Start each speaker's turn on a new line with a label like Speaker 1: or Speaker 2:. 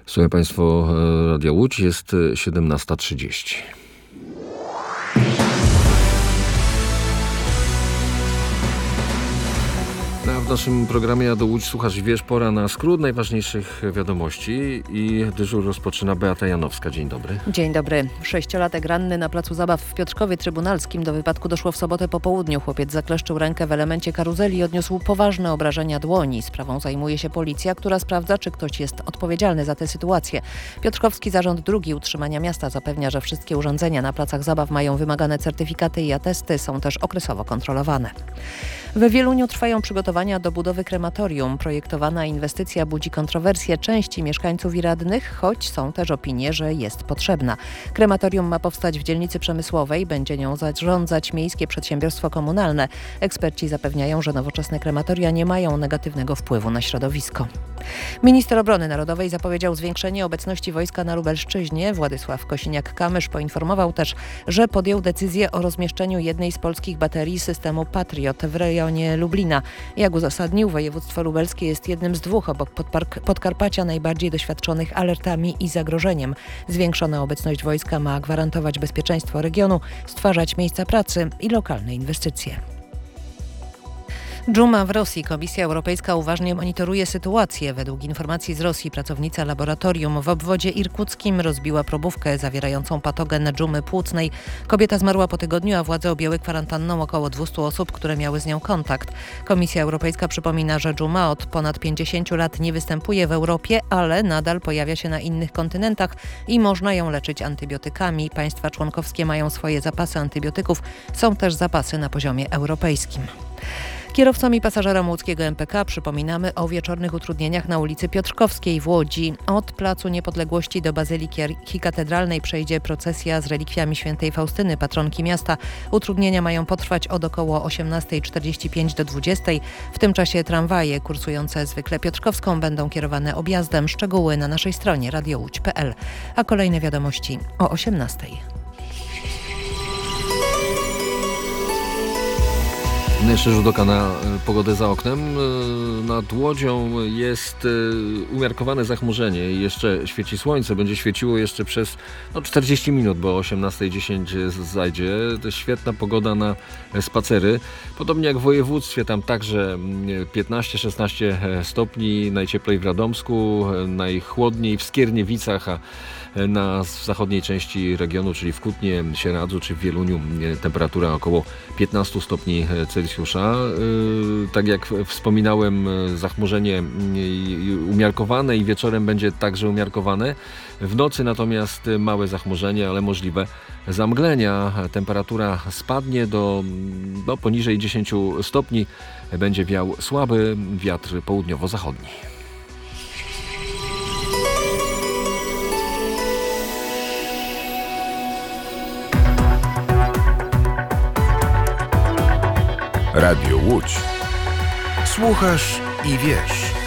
Speaker 1: Słuchaj Państwo, Radia Łódź, jest 17:30. W naszym programie Ja do Łódź słuchasz i wiesz, pora na skrót najważniejszych wiadomości i dyżur rozpoczyna Beata Janowska. Dzień dobry.
Speaker 2: Dzień dobry. 6-latek ranny na placu zabaw w Piotrkowie Trybunalskim. Do wypadku doszło w sobotę po południu. Chłopiec zakleszczył rękę w elemencie karuzeli i odniósł poważne obrażenia dłoni. Sprawą zajmuje się policja, która sprawdza, czy ktoś jest odpowiedzialny za tę sytuację. Piotrkowski Zarząd Dróg Utrzymania Miasta zapewnia, że wszystkie urządzenia na placach zabaw mają wymagane certyfikaty i atesty, są też okresowo kontrolowane. We Wieluniu trwają przygotowania do budowy krematorium. Projektowana inwestycja budzi kontrowersje części mieszkańców i radnych, choć są też opinie, że jest potrzebna. Krematorium ma powstać w dzielnicy przemysłowej, będzie nią zarządzać miejskie przedsiębiorstwo komunalne. Eksperci zapewniają, że nowoczesne krematoria nie mają negatywnego wpływu na środowisko. Minister Obrony Narodowej zapowiedział zwiększenie obecności wojska na Lubelszczyźnie. Władysław Kosiniak-Kamysz poinformował też, że podjął decyzję o rozmieszczeniu jednej z polskich baterii systemu Patriot w rejonie Lublina. Jak uzasadnił, województwo lubelskie jest jednym z dwóch obok Podkarpacia najbardziej doświadczonych alertami i zagrożeniem. Zwiększona obecność wojska ma gwarantować bezpieczeństwo regionu, stwarzać miejsca pracy i lokalne inwestycje. Dżuma w Rosji. Komisja Europejska uważnie monitoruje sytuację. Według informacji z Rosji pracownica laboratorium w obwodzie irkuckim rozbiła probówkę zawierającą patogen dżumy płucnej. Kobieta zmarła po tygodniu, a władze objęły kwarantanną około 200 osób, które miały z nią kontakt. Komisja Europejska przypomina, że dżuma od ponad 50 lat nie występuje w Europie, ale nadal pojawia się na innych kontynentach i można ją leczyć antybiotykami. Państwa członkowskie mają swoje zapasy antybiotyków. Są też zapasy na poziomie europejskim. Kierowcom i pasażerom łódzkiego MPK przypominamy o wieczornych utrudnieniach na ulicy Piotrkowskiej w Łodzi. Od Placu Niepodległości do Bazyliki Katedralnej przejdzie procesja z relikwiami świętej Faustyny, patronki miasta. Utrudnienia mają potrwać od około 18:45 do 20:00. W tym czasie tramwaje kursujące zwykle Piotrkowską będą kierowane objazdem. Szczegóły na naszej stronie radiołódź.pl. A kolejne wiadomości o 18:00.
Speaker 1: Jeszcze rzut oka na pogodę za oknem. Nad Łodzią jest umiarkowane zachmurzenie i jeszcze świeci słońce. Będzie świeciło jeszcze przez 40 minut, bo o 18:10 zajdzie. To świetna pogoda na spacery. Podobnie jak w województwie, tam także 15-16 stopni, najcieplej w Radomsku, najchłodniej w Skierniewicach, a na zachodniej części regionu, czyli w Kutnie, Sieradzu czy w Wieluniu temperatura około 15 stopni Celsjusza. Tak jak wspominałem, zachmurzenie umiarkowane i wieczorem będzie także umiarkowane. W nocy natomiast małe zachmurzenie, ale możliwe zamglenia. Temperatura spadnie do poniżej 10 stopni. Będzie wiał słaby wiatr południowo-zachodni.
Speaker 3: Radio Łódź. Słuchasz i wiesz.